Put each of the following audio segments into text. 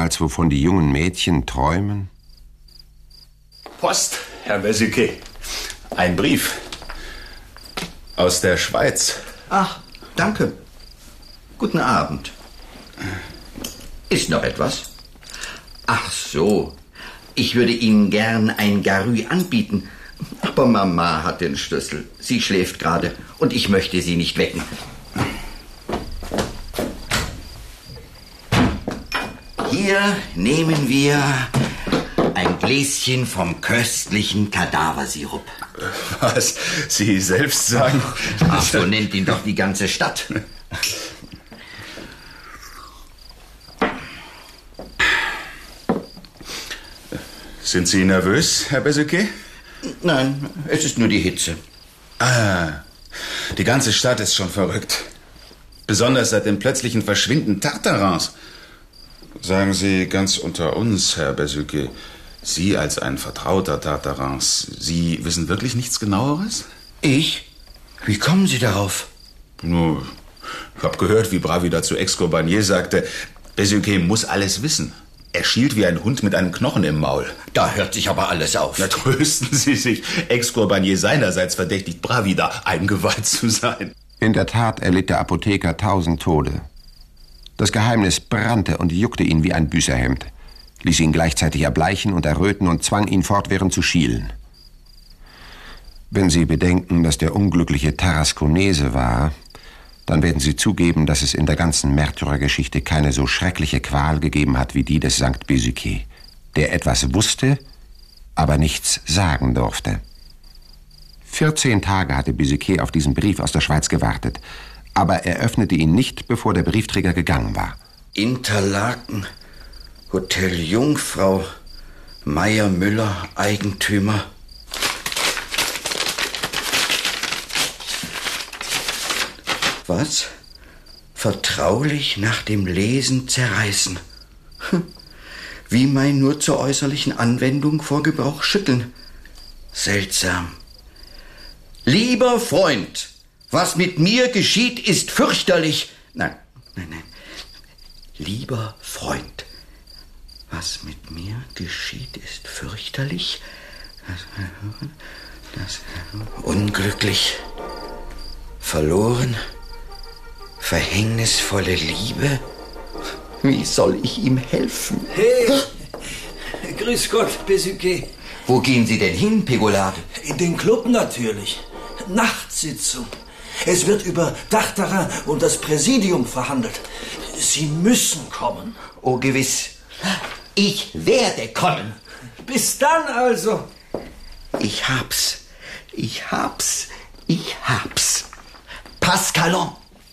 jemals, wovon die jungen Mädchen träumen? Post, Herr Bezuquet. Ein Brief. Aus der Schweiz. Ach, danke. Guten Abend. Ist noch etwas? Ach so. Ich würde Ihnen gern ein Garü anbieten. Aber Mama hat den Schlüssel. Sie schläft gerade und ich möchte sie nicht wecken. Hier nehmen wir ein Gläschen vom köstlichen Kadaversirup. Was Sie selbst sagen? Ach, so nennt ihn doch die ganze Stadt. Sind Sie nervös, Herr Bezuquet? Nein, es ist nur die Hitze. Die ganze Stadt ist schon verrückt. Besonders seit dem plötzlichen Verschwinden Tartarans. Sagen Sie ganz unter uns, Herr Bezuquet, Sie als ein Vertrauter Tartarans, Sie wissen wirklich nichts Genaueres? Ich? Wie kommen Sie darauf? Nur, ich habe gehört, wie Bravida zu Escorbanier sagte, Bezuquet muss alles wissen. Er schielt wie ein Hund mit einem Knochen im Maul. Da hört sich aber alles auf. Na, trösten Sie sich. Escorbanier seinerseits verdächtigt Bravida, eingeweiht zu sein. In der Tat erlitt der Apotheker 1000 Tode. Das Geheimnis brannte und juckte ihn wie ein Büßerhemd, ließ ihn gleichzeitig erbleichen und erröten und zwang ihn fortwährend zu schielen. Wenn Sie bedenken, dass der unglückliche Tarasconese war, dann werden Sie zugeben, dass es in der ganzen Märtyrergeschichte keine so schreckliche Qual gegeben hat wie die des St. Bezuquet, der etwas wusste, aber nichts sagen durfte. 14 Tage hatte Bezuquet auf diesen Brief aus der Schweiz gewartet, aber er öffnete ihn nicht, bevor der Briefträger gegangen war. Interlaken, Hotel Jungfrau, Meier Müller, Eigentümer. Was? Vertraulich nach dem Lesen zerreißen. Wie mein nur zur äußerlichen Anwendung vor Gebrauch schütteln. Seltsam. Lieber Freund, was mit mir geschieht, ist fürchterlich. Nein. Lieber Freund, was mit mir geschieht, ist fürchterlich. Das unglücklich, verloren, verhängnisvolle Liebe. Wie soll ich ihm helfen? Hey, grüß Gott, Bezuquet. Wo gehen Sie denn hin, Pegolade? In den Club natürlich. Nachtsitzung. Es wird über Tartarin und das Präsidium verhandelt. Sie müssen kommen. Oh, gewiss. Ich werde kommen. Bis dann also. Ich hab's. Pascalon.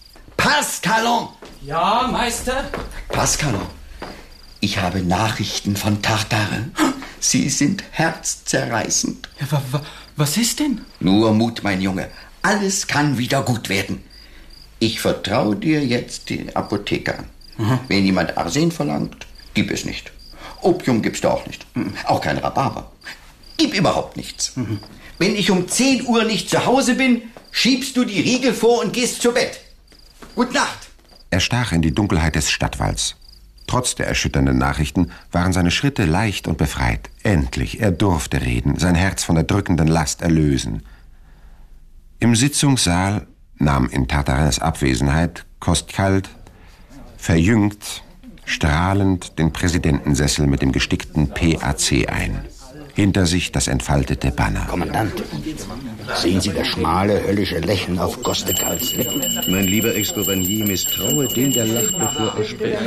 Ja, Meister? Pascalon, ich habe Nachrichten von Tartarin. Sie sind herzzerreißend. Ja, was ist denn? Nur Mut, mein Junge. Alles kann wieder gut werden. Ich vertraue dir jetzt den Apotheker an. Wenn jemand Arsen verlangt, gib es nicht. Opium gibst du auch nicht. Auch kein Rhabarber. Gib überhaupt nichts. Wenn ich um 10 Uhr nicht zu Hause bin, schiebst du die Riegel vor und gehst zu Bett. Gute Nacht. Er stach in die Dunkelheit des Stadtwalds. Trotz der erschütternden Nachrichten waren seine Schritte leicht und befreit. Endlich, er durfte reden, sein Herz von der drückenden Last erlösen. Im Sitzungssaal nahm in Tartarins Abwesenheit kostkalt, verjüngt, strahlend den Präsidentensessel mit dem gestickten PAC ein. Hinter sich das entfaltete Banner. Kommandant, sehen Sie das schmale, höllische Lächeln auf Kostekals Lippen? Mein lieber Escorbanier, misstraue dem, der lacht, bevor er spricht.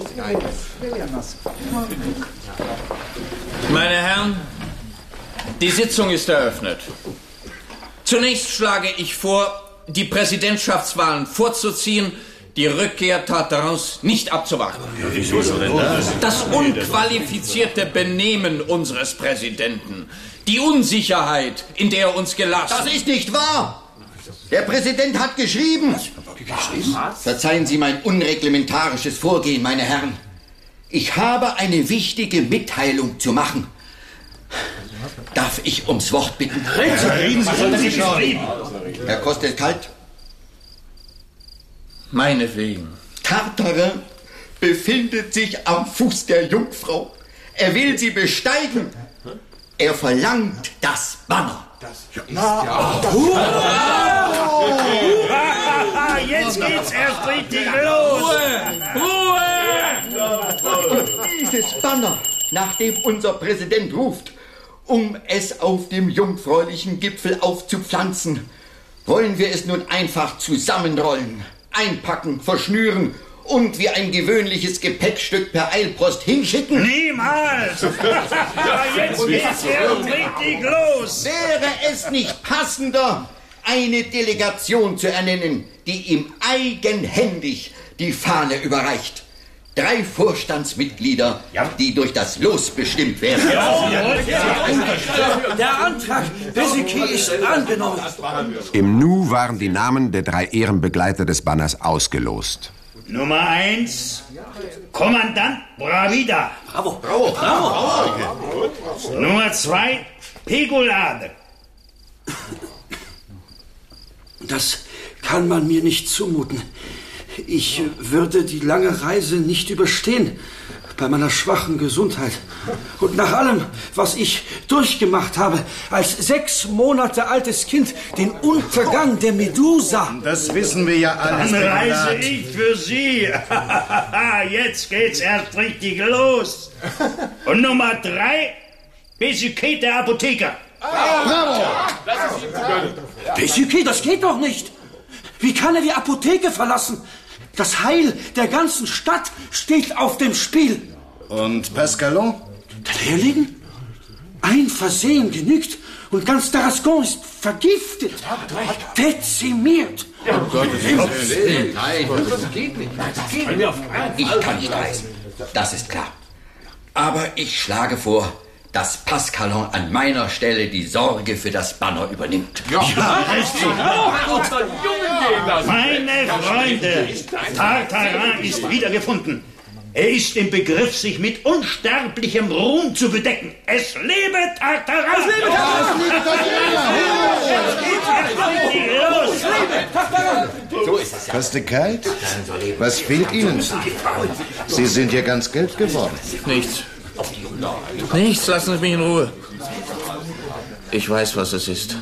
Meine Herren, die Sitzung ist eröffnet. Zunächst schlage ich vor, die Präsidentschaftswahlen vorzuziehen, die Rückkehr Tartarins nicht abzuwarten. Wieso denn das? Das unqualifizierte Benehmen unseres Präsidenten, die Unsicherheit, in der er uns gelassen. Das ist nicht wahr! Der Präsident hat geschrieben. Verzeihen Sie mein unreglementarisches Vorgehen, meine Herren. Ich habe eine wichtige Mitteilung zu machen. Darf ich ums Wort bitten? Reden Sie schon. Herr Kostelkalt? Meinetwegen. Tartarin befindet sich am Fuß der Jungfrau. Er will sie besteigen. Er verlangt das Banner. Jetzt geht's erst richtig los. Und dieses Banner, nach dem unser Präsident ruft, um es auf dem jungfräulichen Gipfel aufzupflanzen, wollen wir es nun einfach zusammenrollen, einpacken, verschnüren und wie ein gewöhnliches Gepäckstück per Eilpost hinschicken? Niemals! Jetzt geht's erst richtig los. Wäre es nicht passender, eine Delegation zu ernennen, die ihm eigenhändig die Fahne überreicht? 3 Vorstandsmitglieder, die durch das Los bestimmt werden. Der Antrag Besicki ist angenommen. Im Nu waren die Namen der 3 Ehrenbegleiter des Banners ausgelost. Nummer 1, Kommandant Bravida. Bravo. Nummer 2, Pegolade. Das kann man mir nicht zumuten. Ich würde die lange Reise nicht überstehen, bei meiner schwachen Gesundheit. Und nach allem, was ich durchgemacht habe, als 6 Monate altes Kind, den Untergang der Medusa. Das wissen wir ja alles. Dann reise ich für Sie. Jetzt geht's erst richtig los. Und Nummer 3, Besicki, der Apotheker. Besicki, das geht doch nicht. Wie kann er die Apotheke verlassen? Das Heil der ganzen Stadt steht auf dem Spiel. Und Pascalon? Der Lehrling? Ein Versehen genügt und ganz Tarascon ist vergiftet, dezimiert. Nein, das geht nicht. Ich kann nicht reisen, das ist klar. Aber ich schlage vor, dass Pascalon an meiner Stelle die Sorge für das Banner übernimmt. Meine Freunde, Tartarin ist wiedergefunden. Er ist im Begriff, sich mit unsterblichem Ruhm zu bedecken. Es lebe Tartarin! Es lebe Tartarin! So ist es ja. Kostigkeit? Was fehlt Ihnen? Sie sind ja ganz gelb geworden. Nichts, lassen Sie mich in Ruhe. Ich weiß, was es ist.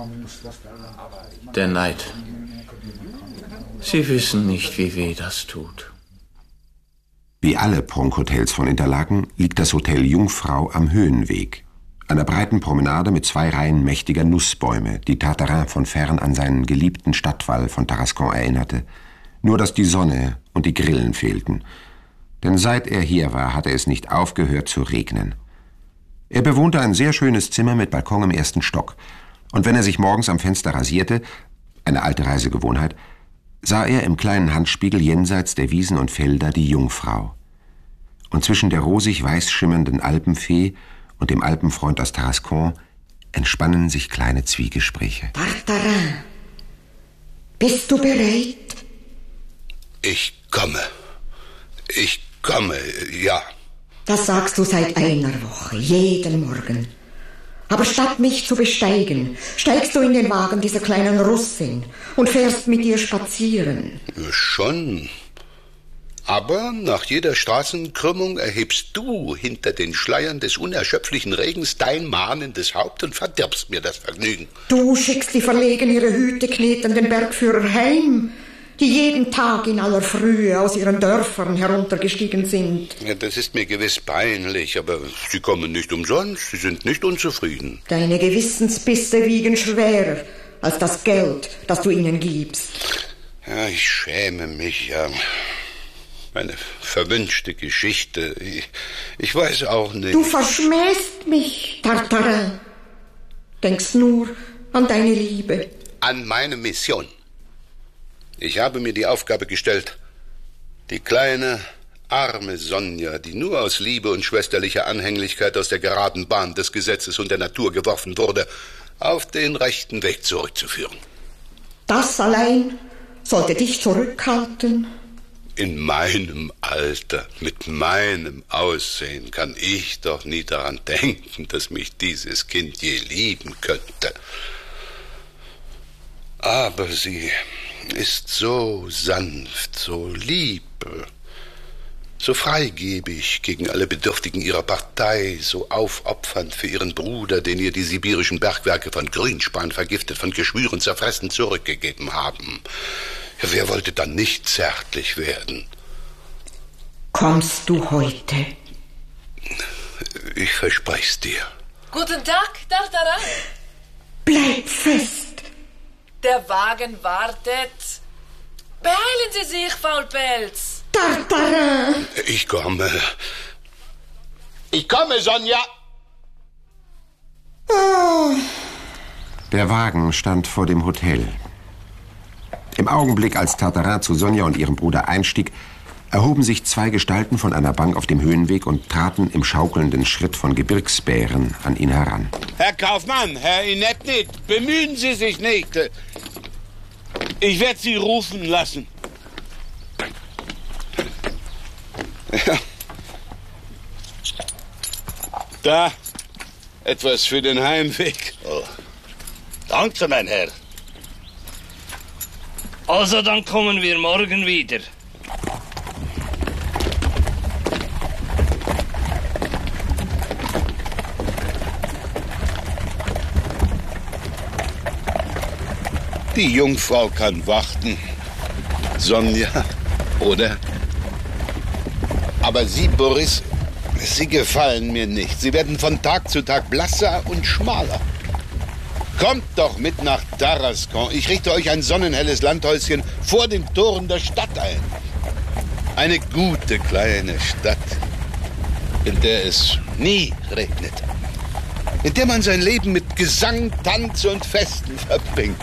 Der Neid. Sie wissen nicht, wie weh das tut. Wie alle Pronkhotels von Interlaken liegt das Hotel Jungfrau am Höhenweg. Einer breiten Promenade mit 2 Reihen mächtiger Nussbäume, die Tartarin von fern an seinen geliebten Stadtwall von Tarascon erinnerte. Nur dass die Sonne und die Grillen fehlten. Denn seit er hier war, hatte es nicht aufgehört zu regnen. Er bewohnte ein sehr schönes Zimmer mit Balkon im 1. Stock. Und wenn er sich morgens am Fenster rasierte, eine alte Reisegewohnheit, sah er im kleinen Handspiegel jenseits der Wiesen und Felder die Jungfrau. Und zwischen der rosig-weiß schimmernden Alpenfee und dem Alpenfreund aus Tarascon entspannen sich kleine Zwiegespräche. Tartarin, bist du bereit? Ich komme, ja. Das sagst du seit einer Woche, jeden Morgen. Aber statt mich zu besteigen, steigst du in den Wagen dieser kleinen Russin und fährst mit ihr spazieren. Schon. Aber nach jeder Straßenkrümmung erhebst du hinter den Schleiern des unerschöpflichen Regens dein mahnendes Haupt und verdirbst mir das Vergnügen. Du schickst die verlegen ihre Hüte knetenden Bergführer heim, die jeden Tag in aller Frühe aus ihren Dörfern heruntergestiegen sind. Ja, das ist mir gewiss peinlich, aber sie kommen nicht umsonst, sie sind nicht unzufrieden. Deine Gewissensbisse wiegen schwerer als das Geld, das du ihnen gibst. Ja, ich schäme mich, ja. Meine verwünschte Geschichte, ich weiß auch nicht. Du verschmähst mich, Tartarin. Denkst nur an deine Liebe. An meine Mission. Ich habe mir die Aufgabe gestellt, die kleine, arme Sonja, die nur aus Liebe und schwesterlicher Anhänglichkeit aus der geraden Bahn des Gesetzes und der Natur geworfen wurde, auf den rechten Weg zurückzuführen. Das allein sollte dich zurückhalten. In meinem Alter, mit meinem Aussehen, kann ich doch nie daran denken, dass mich dieses Kind je lieben könnte. Aber sie ist so sanft, so lieb. So freigebig gegen alle Bedürftigen ihrer Partei, so aufopfernd für ihren Bruder, den ihr die sibirischen Bergwerke von Grünspan vergiftet, von Geschwüren zerfressen zurückgegeben haben. Ja, wer wollte dann nicht zärtlich werden? Kommst du heute? Ich verspreche es dir. Guten Tag, Tartarin. Bleib fest. Der Wagen wartet. Beeilen Sie sich, Faulpelz. Tartarin. Ich komme. Ich komme, Sonja. Oh. Der Wagen stand vor dem Hotel. Im Augenblick, als Tartarin zu Sonja und ihrem Bruder einstieg, erhoben sich zwei Gestalten von einer Bank auf dem Höhenweg und traten im schaukelnden Schritt von Gebirgsbären an ihn heran. Herr Kaufmann, Herr Inepnit, bemühen Sie sich nicht. Ich werde Sie rufen lassen. Ja. Da, etwas für den Heimweg. Oh. Danke, mein Herr. Also, dann kommen wir morgen wieder. Die Jungfrau kann warten. Sonja, oder? Aber Sie, Boris, Sie gefallen mir nicht. Sie werden von Tag zu Tag blasser und schmaler. Kommt doch mit nach Tarascon. Ich richte euch ein sonnenhelles Landhäuschen vor den Toren der Stadt ein. Eine gute kleine Stadt, in der es nie regnet. In der man sein Leben mit Gesang, Tanz und Festen verbringt.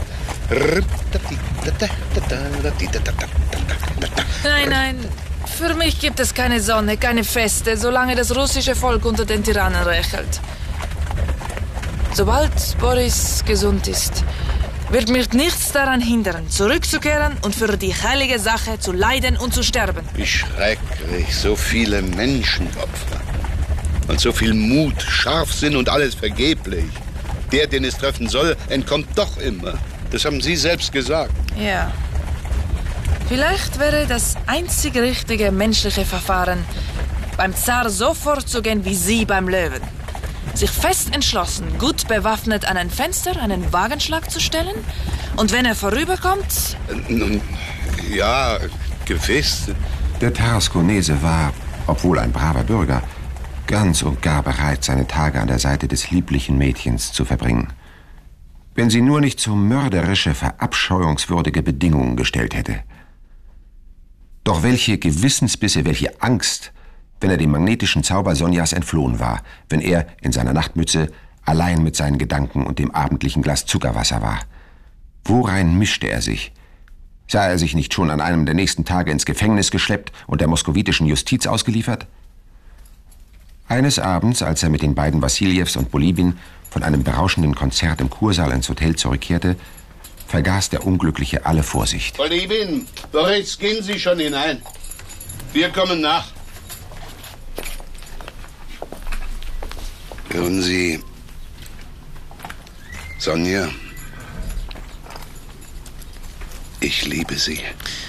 Nein, nein. Für mich gibt es keine Sonne, keine Feste, solange das russische Volk unter den Tyrannen rächelt. Sobald Boris gesund ist, wird mich nichts daran hindern, zurückzukehren und für die heilige Sache zu leiden und zu sterben. Wie schrecklich, so viele Menschenopfer. Und so viel Mut, Scharfsinn und alles vergeblich. Der, den es treffen soll, entkommt doch immer. Das haben Sie selbst gesagt. Ja. Vielleicht wäre das einzig richtige menschliche Verfahren, beim Zar so vorzugehen wie Sie beim Löwen. Sich fest entschlossen, gut bewaffnet an ein Fenster einen Wagenschlag zu stellen und wenn er vorüberkommt... Nun, ja, gewiss. Der Tarasconese war, obwohl ein braver Bürger, ganz und gar bereit, seine Tage an der Seite des lieblichen Mädchens zu verbringen. Wenn sie nur nicht so mörderische, verabscheuungswürdige Bedingungen gestellt hätte. Doch welche Gewissensbisse, welche Angst, wenn er dem magnetischen Zauber Sonjas entflohen war, wenn er in seiner Nachtmütze allein mit seinen Gedanken und dem abendlichen Glas Zuckerwasser war. Worein mischte er sich? Sah er sich nicht schon an einem der nächsten Tage ins Gefängnis geschleppt und der moskowitischen Justiz ausgeliefert? Eines Abends, als er mit den beiden Wassiljews und Bolibin von einem berauschenden Konzert im Kursaal ins Hotel zurückkehrte, vergaß der Unglückliche alle Vorsicht. Bolibin, Boris, gehen Sie schon hinein. Wir kommen nach. Hören Sie, Sonja, ich liebe Sie.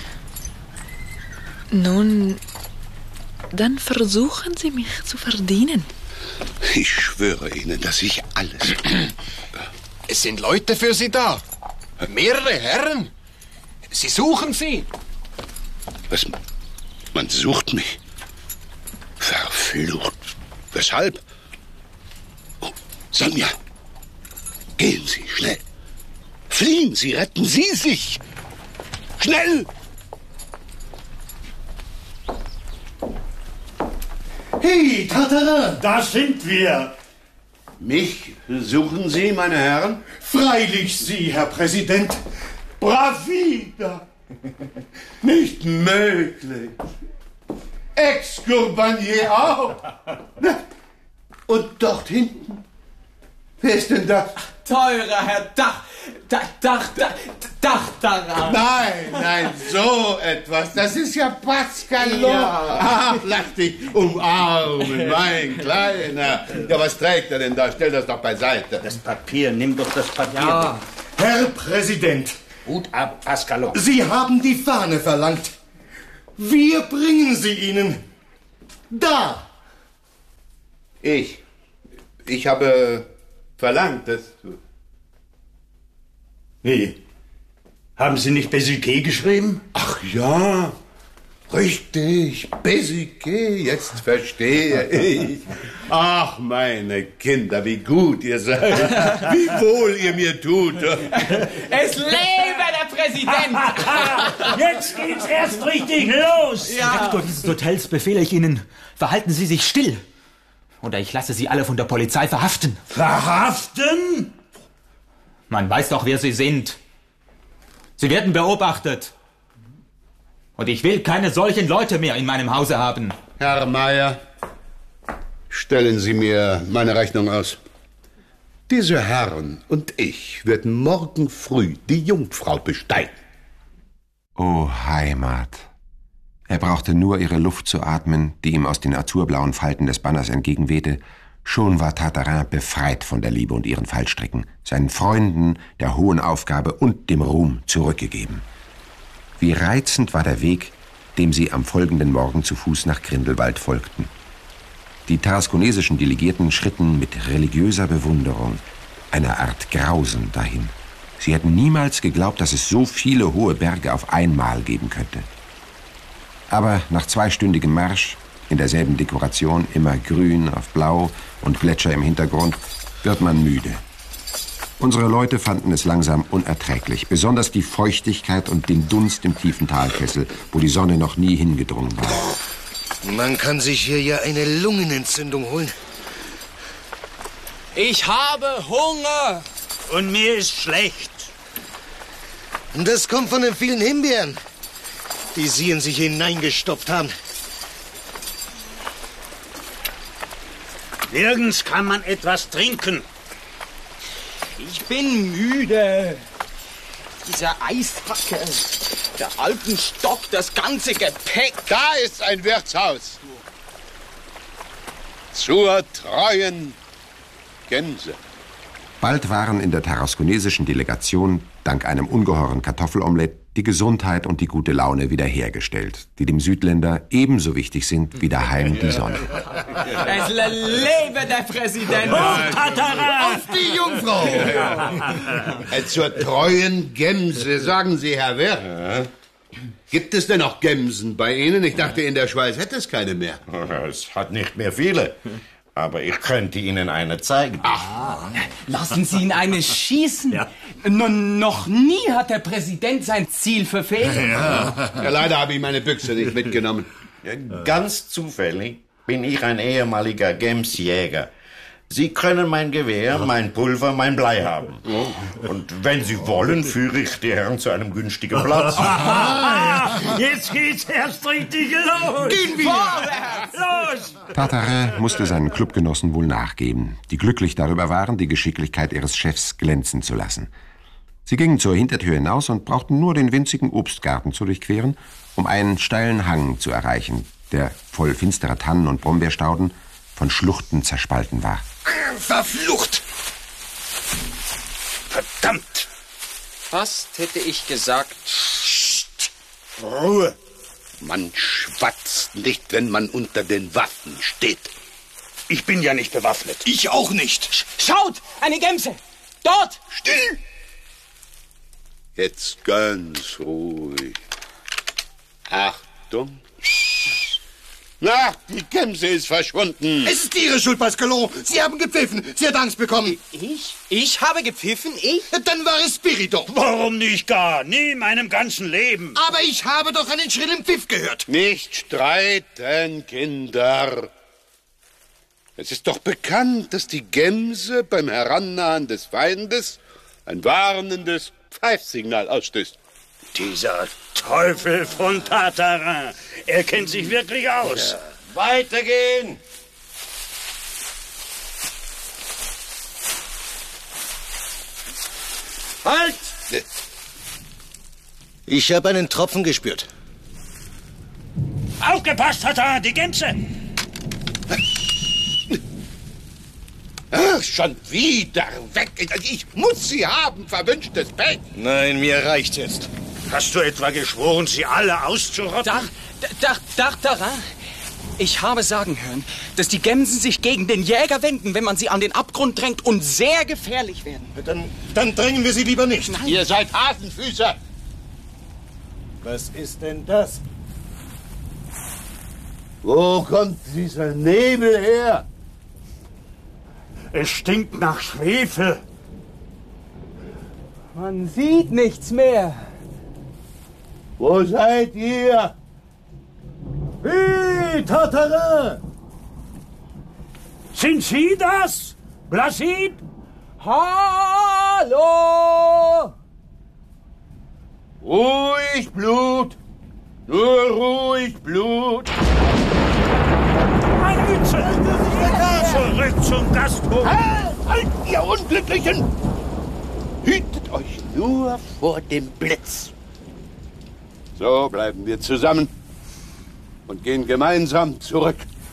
Nun, dann versuchen Sie mich zu verdienen. Ich schwöre Ihnen, dass ich alles... Es sind Leute für Sie da. Mehrere Herren. Sie suchen Sie. Was? Man sucht mich? Verflucht. Weshalb? Oh, Sonja, gehen Sie, schnell. Fliehen Sie, retten Sie sich. Schnell! Hey, Tartarin, da sind wir. Mich suchen Sie, meine Herren? Freilich Sie, Herr Präsident. Bravida. Nicht möglich. Ex-Gourbanier auch. Und dort hinten? Wer ist denn das? Teurer Herr Tartarin. Nein, so etwas. Das ist ja Pascalon. Ja. Ach, lass dich umarmen, mein Kleiner. Ja, was trägt er denn da? Stell das doch beiseite. Das Papier, nimm doch das Papier. Ja. Herr Präsident. Hut ab, Pascalon. Sie haben die Fahne verlangt. Wir bringen sie Ihnen. Da! Ich habe verlangt, dass du... Wie? Haben Sie nicht Bezuquet geschrieben? Ach ja, richtig, Bezuquet, jetzt verstehe ich. Ach, meine Kinder, wie gut ihr seid, wie wohl ihr mir tut. Es lebe der Präsident! Jetzt geht's erst richtig los! Direktor dieses Hotels befehle ich Ihnen, verhalten Sie sich still. Oder ich lasse Sie alle von der Polizei verhaften. Verhaften? Man weiß doch, wer Sie sind. Sie werden beobachtet. Und ich will keine solchen Leute mehr in meinem Hause haben. Herr Meier, stellen Sie mir meine Rechnung aus. Diese Herren und ich werden morgen früh die Jungfrau besteigen. Oh, Heimat. Er brauchte nur ihre Luft zu atmen, die ihm aus den azurblauen Falten des Banners entgegenwehte. Schon war Tartarin befreit von der Liebe und ihren Fallstricken, seinen Freunden, der hohen Aufgabe und dem Ruhm zurückgegeben. Wie reizend war der Weg, dem sie am folgenden Morgen zu Fuß nach Grindelwald folgten. Die tarasconesischen Delegierten schritten mit religiöser Bewunderung, einer Art Grausen, dahin. Sie hätten niemals geglaubt, dass es so viele hohe Berge auf einmal geben könnte. Aber nach 2-stündigem Marsch, in derselben Dekoration, immer grün auf blau und Gletscher im Hintergrund, wird man müde. Unsere Leute fanden es langsam unerträglich, besonders die Feuchtigkeit und den Dunst im tiefen Talkessel, wo die Sonne noch nie hingedrungen war. Man kann sich hier ja eine Lungenentzündung holen. Ich habe Hunger! Und mir ist schlecht. Und das kommt von den vielen Himbeeren, die Sie in sich hineingestopft haben. Nirgends kann man etwas trinken. Ich bin müde. Dieser Eisbacke, der Alpenstock, das ganze Gepäck. Da ist ein Wirtshaus. Zur treuen Gänse. Bald waren in der tarasconesischen Delegation, dank einem ungeheuren Kartoffelomelett, die Gesundheit und die gute Laune wiederhergestellt, die dem Südländer ebenso wichtig sind wie daheim die Sonne. Es lebe der Präsident! Auf die Jungfrau! Zur treuen Gemse, sagen Sie, Herr Wirt. Gibt es denn noch Gemsen bei Ihnen? Ich dachte, in der Schweiz hätte es keine mehr. Es hat nicht mehr viele. Aber ich könnte Ihnen eine zeigen. Lassen Sie ihn eine schießen. Ja. Noch nie hat der Präsident sein Ziel verfehlt. Ja, leider habe ich meine Büchse nicht mitgenommen. Ganz zufällig bin ich ein ehemaliger Gemsjäger. Sie können mein Gewehr, mein Pulver, mein Blei haben. Und wenn Sie wollen, führe ich die Herren zu einem günstigen Platz. Jetzt geht's erst richtig los. Gehen wir! Los! Tartarin musste seinen Clubgenossen wohl nachgeben, die glücklich darüber waren, die Geschicklichkeit ihres Chefs glänzen zu lassen. Sie gingen zur Hintertür hinaus und brauchten nur den winzigen Obstgarten zu durchqueren, um einen steilen Hang zu erreichen, der voll finsterer Tannen und Brombeerstauden von Schluchten zerspalten war. Verflucht! Verdammt! Fast hätte ich gesagt... Psst! Ruhe! Man schwatzt nicht, wenn man unter den Waffen steht. Ich bin ja nicht bewaffnet. Ich auch nicht. Schaut! Eine Gemse! Dort! Still! Jetzt ganz ruhig. Achtung! Na, die Gemse ist verschwunden. Es ist Ihre Schuld, Pascalon. Sie haben gepfiffen. Sie hat Angst bekommen. Ich? Ich habe gepfiffen? Ich? Dann war es Spirito. Warum nicht gar? Nie in meinem ganzen Leben. Aber ich habe doch einen schrillen Pfiff gehört. Nicht streiten, Kinder. Es ist doch bekannt, dass die Gemse beim Herannahen des Feindes ein warnendes Pfeifsignal ausstößt. Dieser Teufel von Tartarin. Er kennt sich wirklich aus. Ja. Weitergehen! Halt! Ich habe einen Tropfen gespürt. Aufgepasst, Tartarin, die Gemse! Ach, schon wieder weg. Ich muss sie haben, verwünschtes Pech. Nein, mir reicht jetzt. Hast du etwa geschworen, sie alle auszurotten? Tartarin, Ich habe sagen hören, dass die Gemsen sich gegen den Jäger wenden, wenn man sie an den Abgrund drängt und sehr gefährlich werden. Dann drängen wir sie lieber nicht. Nein. Ihr seid Hasenfüßer. Was ist denn das? Wo kommt dieser Nebel her? Es stinkt nach Schwefel. Man sieht nichts mehr. Wo seid ihr? Hey, Tartarin! Sind Sie das? Placide? Hallo! Ruhig, Blut! Nur ruhig, Blut! Eine Mütze! Zurück zum Gasthof! Halt, ihr Unglücklichen! Hütet euch nur vor dem Blitz. So bleiben wir zusammen und gehen gemeinsam zurück.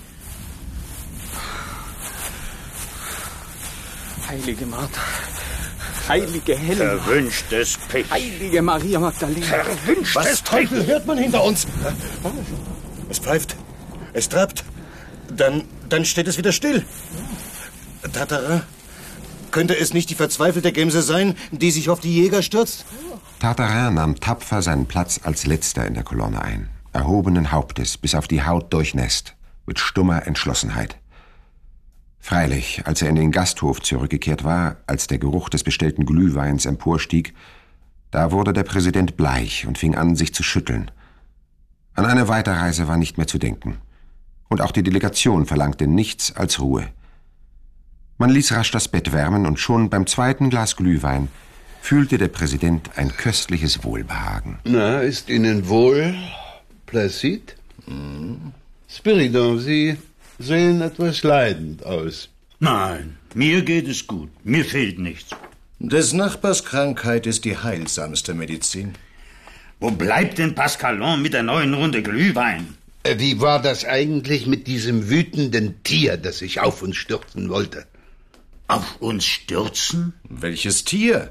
Heilige Martha, heilige Helena, verwünschtes Pech, heilige Maria Magdalena, verwünschtes Was Teufel hört man hinter uns? Es pfeift, es trappt, dann steht es wieder still. Tartarin, könnte es nicht die verzweifelte Gemse sein, die sich auf die Jäger stürzt? Tartarin nahm tapfer seinen Platz als Letzter in der Kolonne ein, erhobenen Hauptes, bis auf die Haut durchnässt, mit stummer Entschlossenheit. Freilich, als er in den Gasthof zurückgekehrt war, als der Geruch des bestellten Glühweins emporstieg, da wurde der Präsident bleich und fing an, sich zu schütteln. An eine Weiterreise war nicht mehr zu denken. Und auch die Delegation verlangte nichts als Ruhe. Man ließ rasch das Bett wärmen und schon beim zweiten Glas Glühwein fühlte der Präsident ein köstliches Wohlbehagen. Na, ist Ihnen wohl, Placide? Spiridon, Sie sehen etwas leidend aus. Nein, mir geht es gut. Mir fehlt nichts. Des Nachbars Krankheit ist die heilsamste Medizin. Wo bleibt denn Pascalon mit der neuen Runde Glühwein? Wie war das eigentlich mit diesem wütenden Tier, das sich auf uns stürzen wollte? Auf uns stürzen? Welches Tier?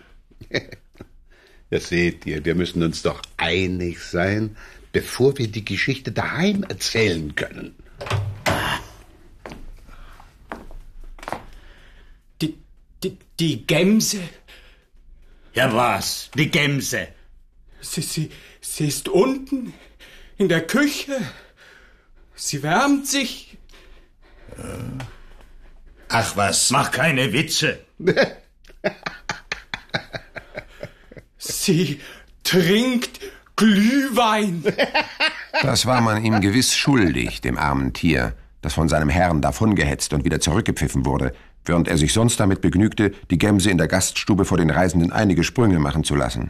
Das seht ihr, wir müssen uns doch einig sein, bevor wir die Geschichte daheim erzählen können. Die Gemse? Ja, was? Die Gemse? Sie ist unten in der Küche. Sie wärmt sich. Ach was. Mach keine Witze. Sie trinkt Glühwein. Das war man ihm gewiss schuldig, dem armen Tier, das von seinem Herrn davongehetzt und wieder zurückgepfiffen wurde, während er sich sonst damit begnügte, die Gemse in der Gaststube vor den Reisenden einige Sprünge machen zu lassen.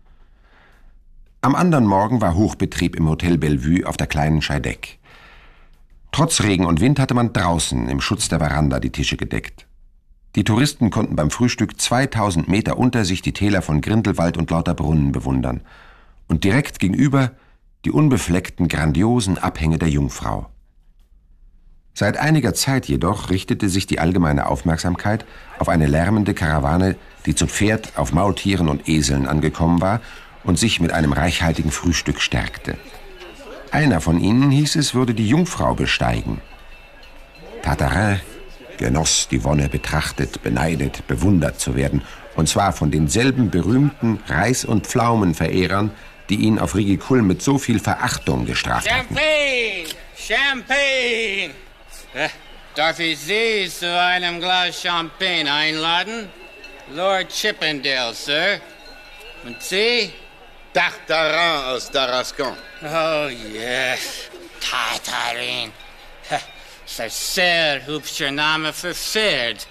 Am anderen Morgen war Hochbetrieb im Hotel Bellevue auf der kleinen Scheideck. Trotz Regen und Wind hatte man draußen im Schutz der Veranda die Tische gedeckt. Die Touristen konnten beim Frühstück 2000 Meter unter sich die Täler von Grindelwald und Lauterbrunnen bewundern und direkt gegenüber die unbefleckten, grandiosen Abhänge der Jungfrau. Seit einiger Zeit jedoch richtete sich die allgemeine Aufmerksamkeit auf eine lärmende Karawane, die zu Pferd, auf Maultieren und Eseln angekommen war und sich mit einem reichhaltigen Frühstück stärkte. Einer von ihnen, hieß es, würde die Jungfrau besteigen. Tartarin genoss die Wonne, betrachtet, beneidet, bewundert zu werden, und zwar von denselben berühmten Reis- und Pflaumenverehrern, die ihn auf Rigicule mit so viel Verachtung gestraft hatten. Champagne! Champagne! Darf ich Sie zu einem Glas Champagne einladen? Lord Chippendale, Sir. Und Sie? Tartarin aus Tarascon. Oh, yes. Tartarin. C'est sehr hübscher Name für Pferd.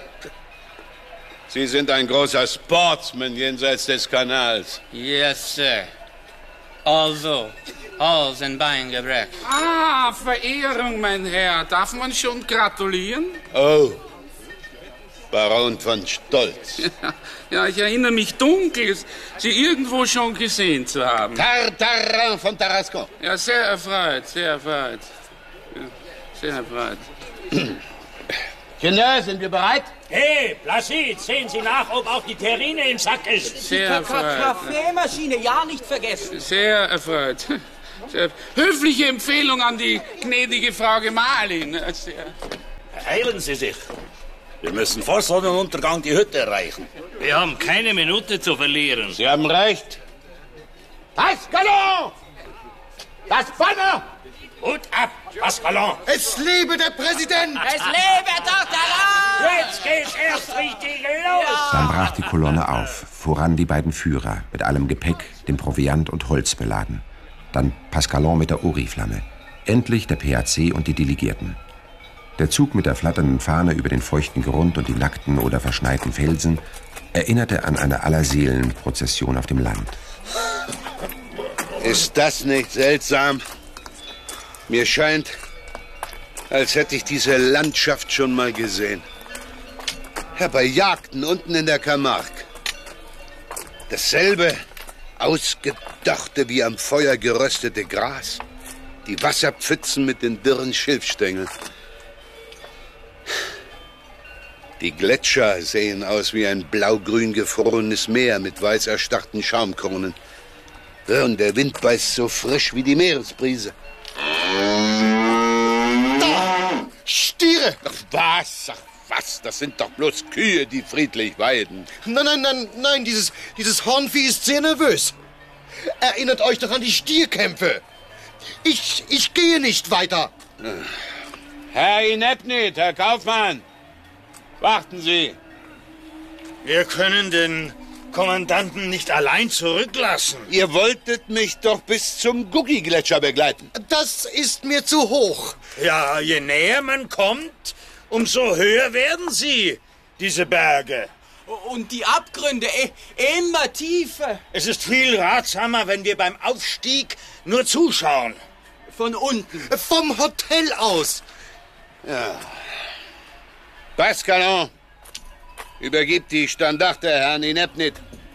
Sie sind ein großer Sportsman jenseits des Kanals. Yes, Sir. Also, Hals- und Beingebrech. Ah, Verehrung, mein Herr. Darf man schon gratulieren? Oh, Baron von Stolz. Ja, ich erinnere mich dunkel, Sie irgendwo schon gesehen zu haben. Tartarin von Tarascon. Ja, sehr erfreut, sehr erfreut. Ja, sehr erfreut. Kinder, sind wir bereit? Hey, Placide, sehen Sie nach, ob auch die Terrine im Sack ist. Sehr erfreut. Kaffeemaschine, ja, nicht vergessen. Sehr erfreut. Höfliche Empfehlung an die gnädige Frau Gemahlin. Heilen Sie sich. Wir müssen vor Sonnenuntergang die Hütte erreichen. Wir haben keine Minute zu verlieren. Sie haben recht. Pascalon! Das Banner! Hut ab, Pascalon! Es lebe der Präsident! Es lebe Tartarin! Jetzt geht's erst richtig los! Dann brach die Kolonne auf, voran die beiden Führer, mit allem Gepäck, dem Proviant und Holz beladen. Dann Pascalon mit der Oriflamme. Endlich der PAC und die Delegierten. Der Zug mit der flatternden Fahne über den feuchten Grund und die nackten oder verschneiten Felsen erinnerte an eine Allerseelenprozession auf dem Land. Ist das nicht seltsam? Mir scheint, als hätte ich diese Landschaft schon mal gesehen. Ja, bei Jagden unten in der Camargue. Dasselbe ausgedachte, wie am Feuer geröstete Gras. Die Wasserpfützen mit den dürren Schilfstängeln. Die Gletscher sehen aus wie ein blaugrün gefrorenes Meer mit weiß erstarrten Schaumkronen. Und der Wind beißt so frisch wie die Meeresbrise. Da! Stiere! Ach, was? Das sind doch bloß Kühe, die friedlich weiden. Nein, dieses Hornvieh ist sehr nervös. Erinnert euch doch an die Stierkämpfe. Ich gehe nicht weiter. Herr Inepnit, Herr Kaufmann, warten Sie. Wir können den Kommandanten nicht allein zurücklassen. Ihr wolltet mich doch bis zum Gugi-Gletscher begleiten. Das ist mir zu hoch. Ja, je näher man kommt, umso höher werden sie, diese Berge. Und die Abgründe immer tiefer. Es ist viel ratsamer, wenn wir beim Aufstieg nur zuschauen. Von unten. Vom Hotel aus. Ja. Pascalon, übergib die Standarte Herrn Inepnit.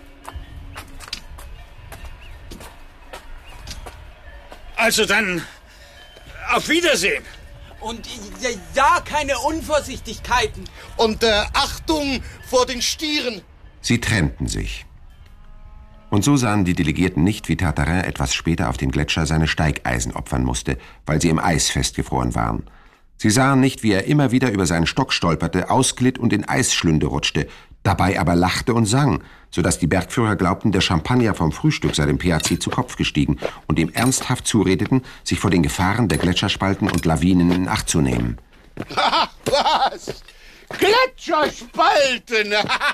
Also dann, auf Wiedersehen. Und ja, keine Unvorsichtigkeiten. Und Achtung vor den Stieren. Sie trennten sich. Und so sahen die Delegierten nicht, wie Tartarin etwas später auf dem Gletscher seine Steigeisen opfern musste, weil sie im Eis festgefroren waren. Sie sahen nicht, wie er immer wieder über seinen Stock stolperte, ausglitt und in Eisschlünde rutschte, dabei aber lachte und sang, sodass die Bergführer glaubten, der Champagner vom Frühstück sei dem PAC zu Kopf gestiegen und ihm ernsthaft zuredeten, sich vor den Gefahren der Gletscherspalten und Lawinen in Acht zu nehmen. Was? Gletscherspalten!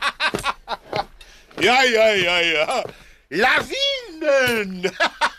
Ja. Lawinen!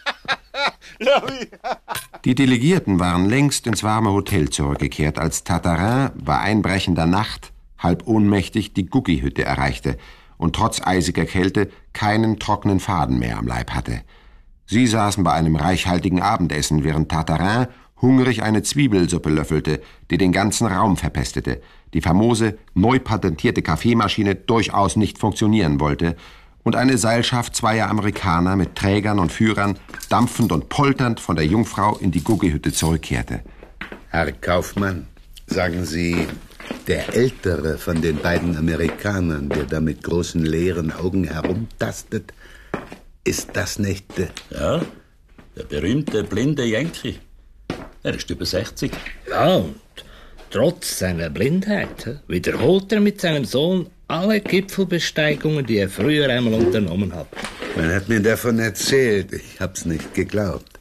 Die Delegierten waren längst ins warme Hotel zurückgekehrt, als Tartarin bei einbrechender Nacht, halb ohnmächtig, die Gugi-Hütte erreichte und trotz eisiger Kälte keinen trockenen Faden mehr am Leib hatte. Sie saßen bei einem reichhaltigen Abendessen, während Tartarin hungrig eine Zwiebelsuppe löffelte, die den ganzen Raum verpestete, die famose, neu patentierte Kaffeemaschine durchaus nicht funktionieren wollte und eine Seilschaft zweier Amerikaner mit Trägern und Führern dampfend und polternd von der Jungfrau in die Gugi-Hütte zurückkehrte. Herr Kaufmann, sagen Sie, der ältere von den beiden Amerikanern, der da mit großen leeren Augen herumtastet, ist das nicht... Ja, der berühmte blinde Yankee. Er ist über 60. Ja, und trotz seiner Blindheit wiederholt er mit seinem Sohn alle Gipfelbesteigungen, die er früher einmal unternommen hat. Man hat mir davon erzählt, ich hab's nicht geglaubt.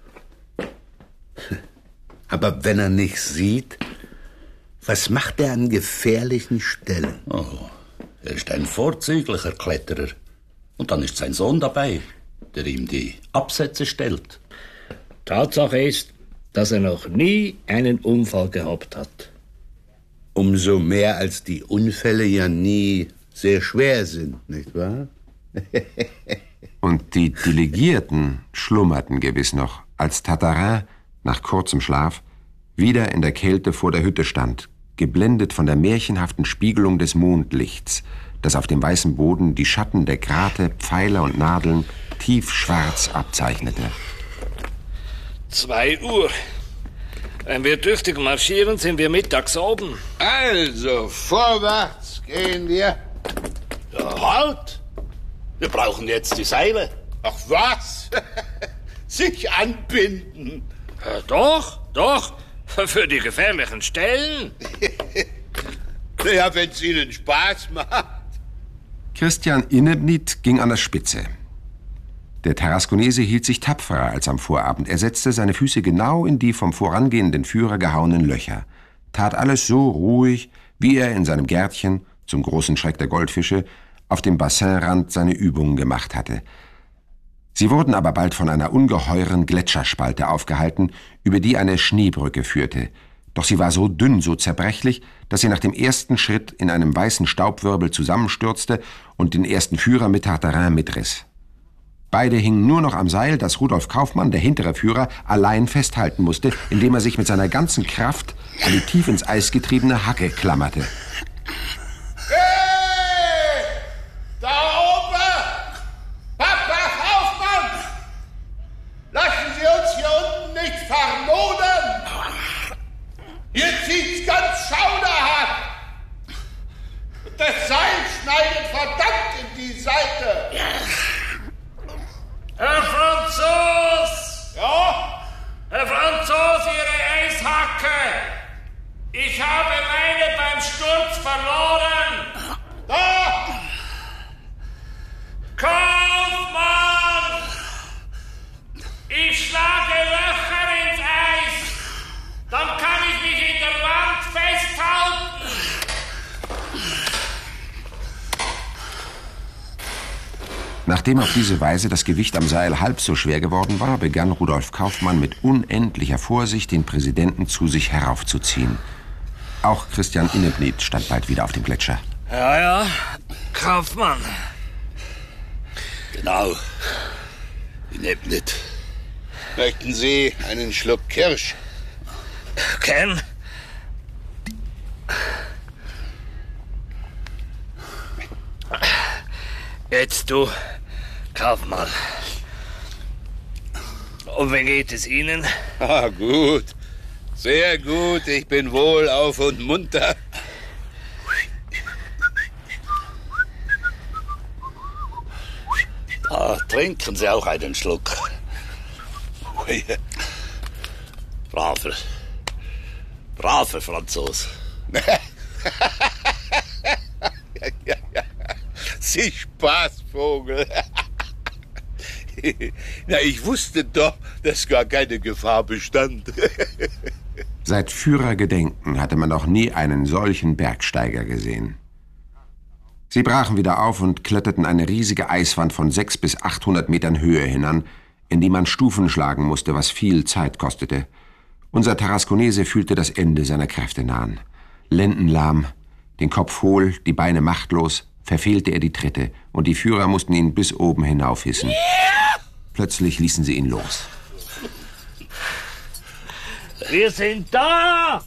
Aber wenn er nicht sieht, was macht er an gefährlichen Stellen? Oh, er ist ein vorzüglicher Kletterer. Und dann ist sein Sohn dabei, der ihm die Absätze stellt. Tatsache ist, dass er noch nie einen Unfall gehabt hat. Umso mehr, als die Unfälle ja nie sehr schwer sind, nicht wahr? Und die Delegierten schlummerten gewiss noch, als Tartarin, nach kurzem Schlaf, wieder in der Kälte vor der Hütte stand, geblendet von der märchenhaften Spiegelung des Mondlichts, das auf dem weißen Boden die Schatten der Grate, Pfeiler und Nadeln tiefschwarz abzeichnete. 2 Uhr. Wenn wir tüchtig marschieren, sind wir mittags oben. Also, vorwärts gehen wir. Ja, halt! Wir brauchen jetzt die Seile. Ach was? sich anbinden. Doch. Für die gefährlichen Stellen. Ja, wenn es Ihnen Spaß macht. Christian Inebnit ging an der Spitze. Der Tarasconese hielt sich tapferer als am Vorabend. Er setzte seine Füße genau in die vom vorangehenden Führer gehauenen Löcher, tat alles so ruhig, wie er in seinem Gärtchen, zum großen Schreck der Goldfische, auf dem Bassinrand seine Übungen gemacht hatte. Sie wurden aber bald von einer ungeheuren Gletscherspalte aufgehalten, über die eine Schneebrücke führte. Doch sie war so dünn, so zerbrechlich, dass sie nach dem ersten Schritt in einem weißen Staubwirbel zusammenstürzte und den ersten Führer mit Tartarin mitriss. Beide hingen nur noch am Seil, das Rudolf Kaufmann, der hintere Führer, allein festhalten musste, indem er sich mit seiner ganzen Kraft an die tief ins Eis getriebene Hacke klammerte. Hey! Da oben! Papa Kaufmann! Lassen Sie uns hier unten nicht vermoden! Hier zieht's ganz schauderhaft! Das Seil schneidet verdammt in die Seite! Herr Franzos! Ja? Herr Franzos, Ihre Eishacke! Ich habe meine beim Sturz verloren! Da! Kaufmann! Ich schlage Löcher ins Eis! Dann kann ich mich in der Wand festhalten! Nachdem auf diese Weise das Gewicht am Seil halb so schwer geworden war, begann Rudolf Kaufmann mit unendlicher Vorsicht, den Präsidenten zu sich heraufzuziehen. Auch Christian Inebnit stand bald wieder auf dem Gletscher. Ja, Kaufmann. Genau. Inebnit. Möchten Sie einen Schluck Kirsch? Ken? Jetzt du, Kaufmann. Und wie geht es Ihnen? Ah, gut. Sehr gut. Ich bin wohlauf und munter. Trinken Sie auch einen Schluck. Braver Franzos. Ja. Sie Spaßvogel. Na, ich wusste doch, dass gar keine Gefahr bestand. Seit Führergedenken hatte man noch nie einen solchen Bergsteiger gesehen. Sie brachen wieder auf und kletterten eine riesige Eiswand von 600 bis 800 Metern Höhe hinan, in die man Stufen schlagen musste, was viel Zeit kostete. Unser Tarasconese fühlte das Ende seiner Kräfte nahen. Lendenlahm, den Kopf hohl, die Beine machtlos, verfehlte er die Tritte, und die Führer mussten ihn bis oben hinaufhissen. Plötzlich ließen sie ihn los. Wir sind da!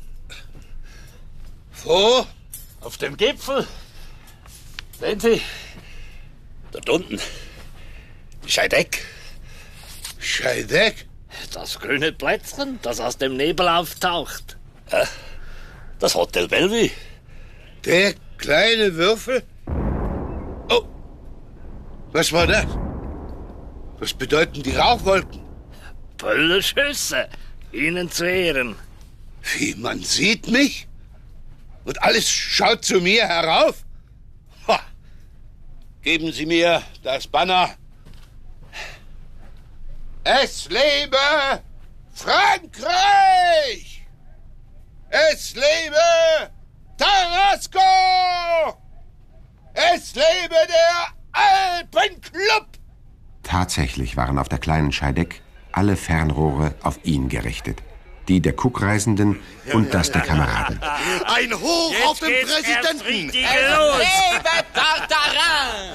Wo? Auf dem Gipfel. Sehen Sie? Dort unten. Scheideck. Scheideck? Das grüne Plätzchen, das aus dem Nebel auftaucht. Das Hotel Bellevue. Der kleine Würfel? Oh, was war das? Was bedeuten die Rauchwolken? Böllerschüsse, Ihnen zu Ehren. Wie, man sieht mich? Und alles schaut zu mir herauf? Ha. Geben Sie mir das Banner. Es lebe Frankreich! Es lebe Tarascon! Es lebe der Alpenclub! Tatsächlich waren auf der kleinen Scheideck alle Fernrohre auf ihn gerichtet. Die der Cook-Reisenden und das der Kameraden. Ein Hoch Jetzt auf den geht's Präsidenten! Los! Lebe Tartarin!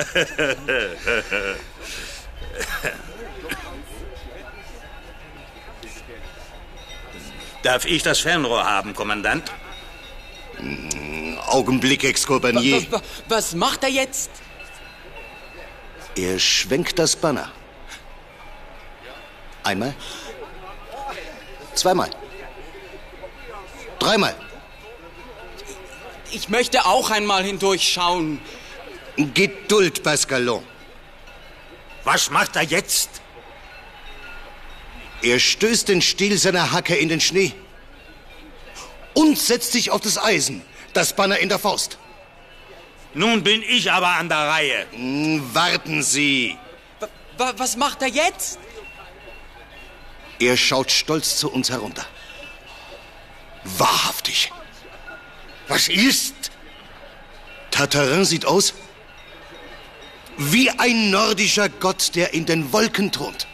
Darf ich das Fernrohr haben, Kommandant? Augenblick, Ex-Kompagnie. Was macht er jetzt? Er schwenkt das Banner. Einmal. Zweimal. Dreimal. Ich möchte auch einmal hindurchschauen. Geduld, Pascalon. Was macht er jetzt? Er stößt den Stiel seiner Hacke in den Schnee und setzt sich auf das Eisen, das Banner in der Faust. Nun bin ich aber an der Reihe. Warten Sie. Was macht er jetzt? Er schaut stolz zu uns herunter. Wahrhaftig. Was ist? Tartarin sieht aus wie ein nordischer Gott, der in den Wolken thront.